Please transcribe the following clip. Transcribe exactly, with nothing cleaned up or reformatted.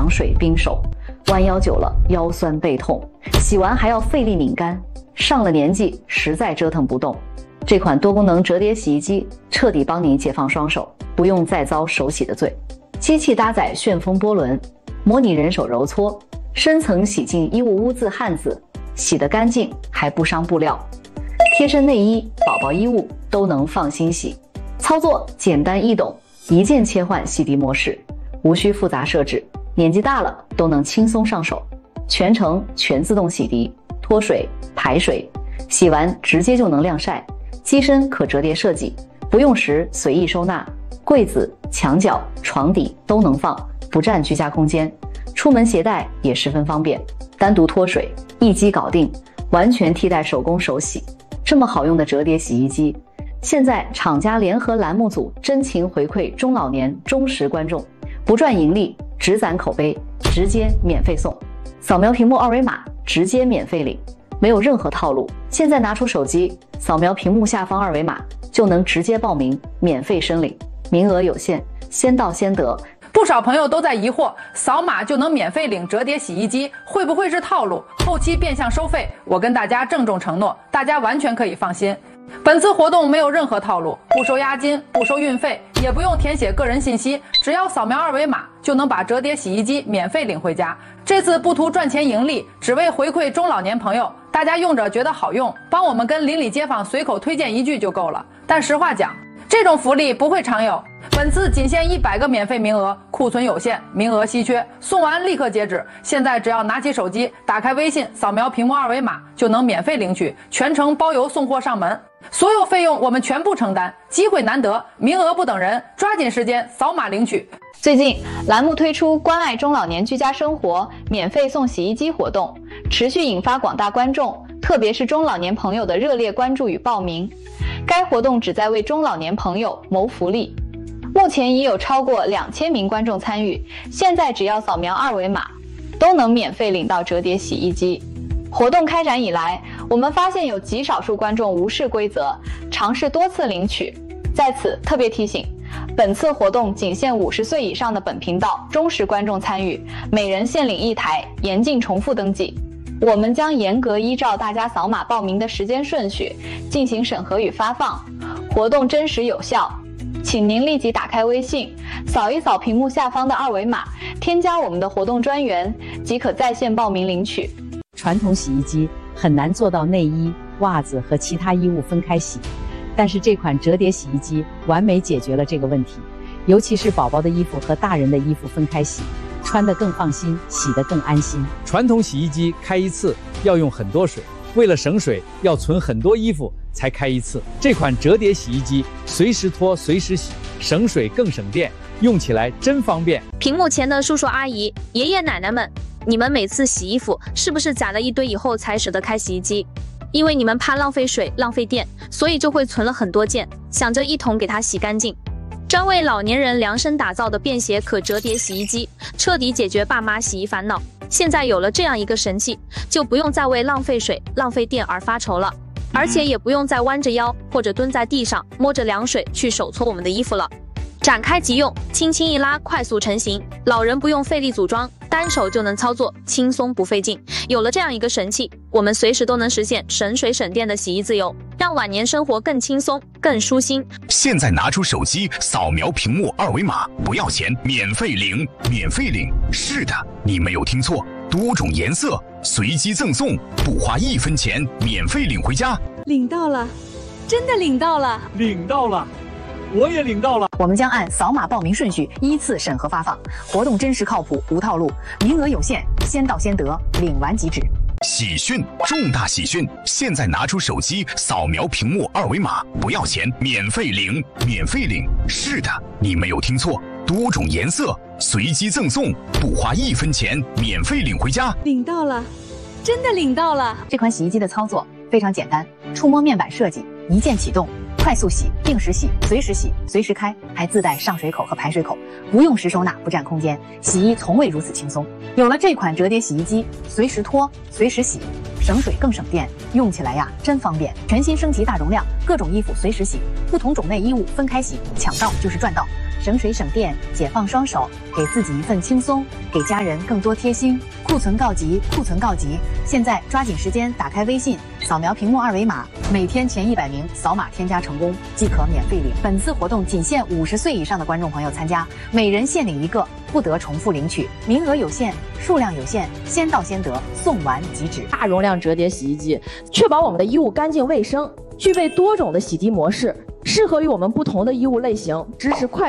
凉水冰手，弯腰久了腰酸背痛，洗完还要费力拧干，上了年纪实在折腾不动。这款多功能折叠洗衣机彻底帮你解放双手，不用再遭手洗的罪。机器搭载旋风波轮，模拟人手揉搓，深层洗净衣物污渍汗渍，洗得干净还不伤布料。贴身内衣、宝宝衣物都能放心洗，操作简单易懂，一键切换洗涤模式，无需复杂设置，年纪大了都能轻松上手。全程全自动洗涤，脱水、排水，洗完直接就能晾晒。机身可折叠设计，不用时随意收纳，柜子、墙角、床底都能放，不占居家空间。出门携带也十分方便，单独脱水，一机搞定，完全替代手工手洗。这么好用的折叠洗衣机，现在厂家联合栏目组真情回馈中老年忠实观众，不赚盈利，只攒口碑，直接免费送。扫描屏幕二维码，直接免费领，没有任何套路。现在拿出手机，扫描屏幕下方二维码，就能直接报名，免费申领，名额有限，先到先得。 不少朋友都在疑惑，扫码就能免费领折叠洗衣机，会不会是套路？后期变相收费？我跟大家郑重承诺，大家完全可以放心。本次活动没有任何套路，不收押金，不收运费，也不用填写个人信息，只要扫描二维码就能把折叠洗衣机免费领回家。这次不图赚钱盈利，只为回馈中老年朋友，大家用着觉得好用，帮我们跟邻里街坊随口推荐一句就够了。但实话讲，这种福利不会常有，本次仅限一百个免费名额，库存有限，名额稀缺，送完立刻截止。现在只要拿起手机，打开微信，扫描屏幕二维码，就能免费领取，全程包邮送货上门，所有费用我们全部承担。机会难得，名额不等人，抓紧时间扫码领取。 最近栏目推出关爱中老年居家生活免费送洗衣机活动，持续引发广大观众，特别是中老年朋友的热烈关注与报名。该活动旨在为中老年朋友谋福利，目前已有超过两千名观众参与，现在只要扫描二维码，都能免费领到折叠洗衣机。活动开展以来，我们发现有极少数观众无视规则，尝试多次领取。在此特别提醒，本次活动仅限五十岁以上的本频道忠实观众参与，每人限领一台，严禁重复登记。我们将严格依照大家扫码报名的时间顺序进行审核与发放，活动真实有效。请您立即打开微信，扫一扫屏幕下方的二维码，添加我们的活动专员，即可在线报名领取。 传统洗衣机很难做到内衣、袜子和其他衣物分开洗，但是这款折叠洗衣机完美解决了这个问题，尤其是宝宝的衣服和大人的衣服分开洗，穿得更放心，洗得更安心。 传统洗衣机开一次要用很多水，为了省水要存很多衣服才开一次。这款折叠洗衣机随时脱随时洗，省水更省电，用起来真方便。 屏幕前的叔叔阿姨、爷爷奶奶们，你们每次洗衣服是不是攒了一堆以后才舍得开洗衣机？因为你们怕浪费水、浪费电，所以就会存了很多件，想着一桶给它洗干净。专为老年人量身打造的便携可折叠洗衣机，彻底解决爸妈洗衣烦恼。现在有了这样一个神器，就不用再为浪费水、浪费电而发愁了，而且也不用再弯着腰或者蹲在地上摸着凉水去手搓我们的衣服了。展开即用，轻轻一拉，快速成型，老人不用费力组装，单手就能操作，轻松不费劲。有了这样一个神器，我们随时都能实现省水省电的洗衣自由，让晚年生活更轻松、更舒心。 现在拿出手机，扫描屏幕二维码，不要钱，免费领，免费领。是的，你没有听错，多种颜色，随机赠送，不花一分钱，免费领回家。 领到了，真的领到了， 领到了。我也领到了。 我们将按扫码报名顺序依次审核发放，活动真实靠谱，无套路，名额有限，先到先得，领完即止。 喜讯，重大喜讯！现在拿出手机，扫描屏幕二维码，不要钱，免费领，免费领。是的，你没有听错，多种颜色，随机赠送，不花一分钱，免费领回家。 领到了，真的领到了。 这款洗衣机的操作非常简单，触摸面板设计，一键启动，快速洗，定时洗，随时洗，随时开，还自带上水口和排水口，不用时收纳，不占空间，洗衣从未如此轻松。有了这款折叠洗衣机，随时脱，随时洗，省水更省电，用起来呀真方便。全新升级大容量，各种衣服随时洗，不同种类衣物分开洗，抢到就是赚到。 省水省电，解放双手，给自己一份轻松，给家人更多贴心。库存告急，库存告急！现在抓紧时间打开微信，扫描屏幕二维码，每天前一百名扫码添加成功即可免费领。本次活动仅限五十岁以上的观众朋友参加，每人限领一个，不得重复领取，名额有限，数量有限，先到先得，送完即止。 大容量折叠洗衣机，确保我们的衣物干净卫生，具备多种的洗涤模式，适合于我们不同的衣物类型，支持快。